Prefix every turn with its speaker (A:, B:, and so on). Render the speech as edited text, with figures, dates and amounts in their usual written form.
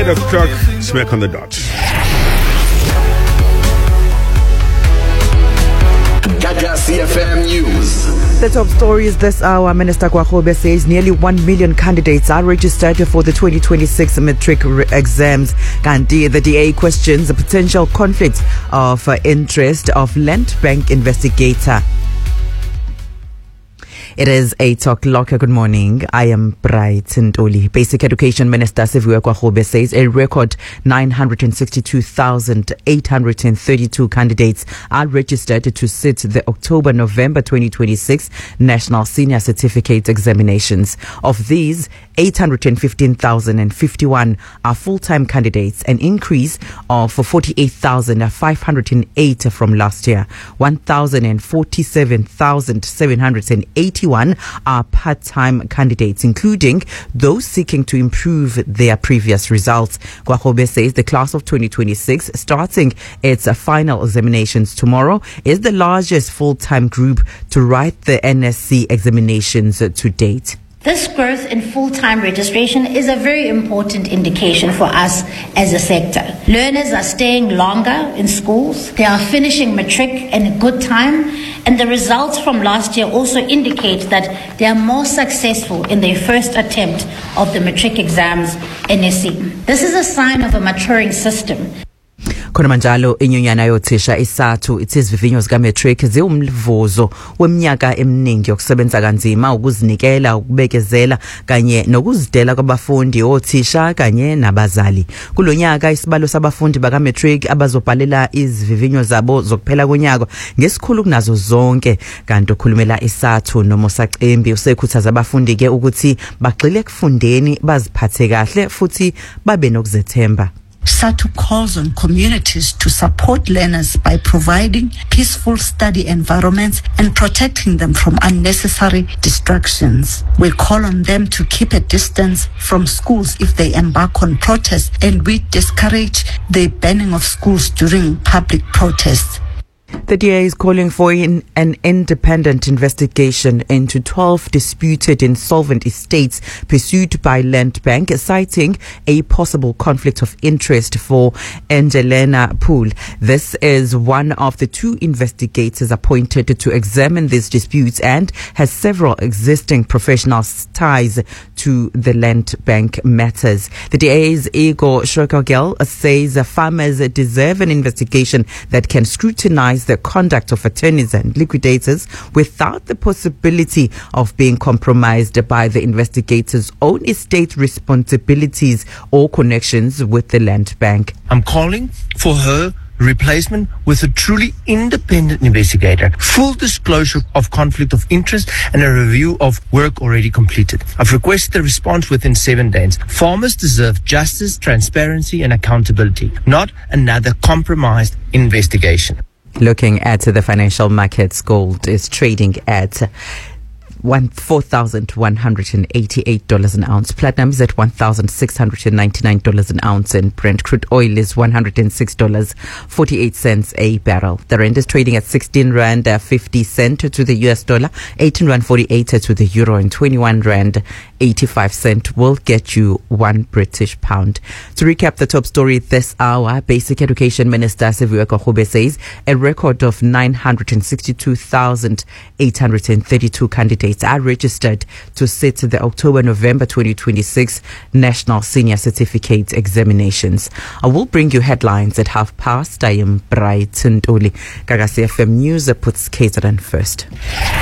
A: 8 o'clock, smack on the dot.
B: CFM News.
C: The top stories this hour. Minister Gwarube says nearly 1 million candidates are registered for the 2026 matric exams. Gandhi, the DA questions the potential conflict of interest of Land Bank investigator. It is 8 o'clock. Good morning. I am Bright Ntuli. Basic Education Minister Siviwe Gwarube says a record 962,832 candidates are registered to sit the October-November 2026 National Senior Certificate Examinations. Of these, 815,051 are full-time candidates, an increase of 48,508 from last year. 1,047,781 are part-time candidates, including those seeking to improve their previous results. Gwarube says the class of 2026, starting its final examinations tomorrow, is the largest full-time group to write the NSC examinations to date.
D: This growth in full-time registration is a very important indication for us as a sector. Learners are staying longer in schools. They are finishing matric in a good time. And the results from last year also indicate that they are more successful in their first attempt of the matric exams NSC. This is a sign of a maturing system.
C: Khona njalo inyunyana yothisha isathu izivivinyo zika matric ziwumvuzo weminyaka eminingi yokusebenza kanzima, ukuzinikela, ukubekezela kanye nokuzidela kwabafundi, othisha kanye nabazali. Kulonyaka isibalo sabafundi baka matric abazobhalela izivivinyo zabo zokuphela konyaka ngesikhulu kunazo zonke. Kanti okhulumela isathu noMosacembi usekhuthaza abafundi ke ukuthi bagxile ekufundeni, baziphathe kahle futhi babe nokuzethemba.
E: SATU calls on communities to support learners by providing peaceful study environments and protecting them from unnecessary distractions. We call on them to keep a distance from schools if they embark on protests, and we discourage the banning of schools during public protests.
C: The DA is calling for an independent investigation into 12 disputed insolvent estates pursued by Land Bank, citing a possible conflict of interest for Angelina Poole. This is one of the two investigators appointed to examine these disputes and has several existing professional ties to the Land Bank matters. The DA's Igor Shokogel says farmers deserve an investigation that can scrutinize the conduct of attorneys and liquidators without the possibility of being compromised by the investigators' own estate responsibilities or connections with the Land Bank.
F: I'm calling for her replacement with a truly independent investigator, full disclosure of conflict of interest, and a review of work already completed. I've requested a response within 7 days. Farmers deserve justice, transparency, and accountability, not another compromised investigation.
C: Looking at the financial markets, gold is trading at $4,188 an ounce. Platinum is at $1,699 an ounce, and Brent crude oil is $106.48 a barrel. The rand is trading at 16 rand 50 cent to the US dollar, 18 rand 48 to the euro, and 21 rand 85 cent will get you 1 British pound. To recap the top story this hour, Basic Education Minister Siviwe Gwarube says a record of 962,832 candidates are registered to sit the October-November 2026 National Senior Certificate Examinations. I will bring you headlines at past. I am Bright Ntuli. CFM News puts KZN first.